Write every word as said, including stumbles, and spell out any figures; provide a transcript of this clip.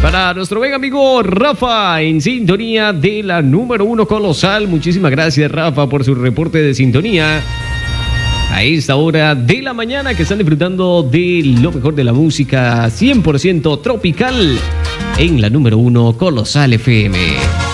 Para nuestro buen amigo Rafa, en sintonía de la número uno Colosal. Muchísimas gracias, Rafa, por su reporte de sintonía a esta hora de la mañana, que están disfrutando de lo mejor de la música cien por ciento tropical en la número uno Colosal F M.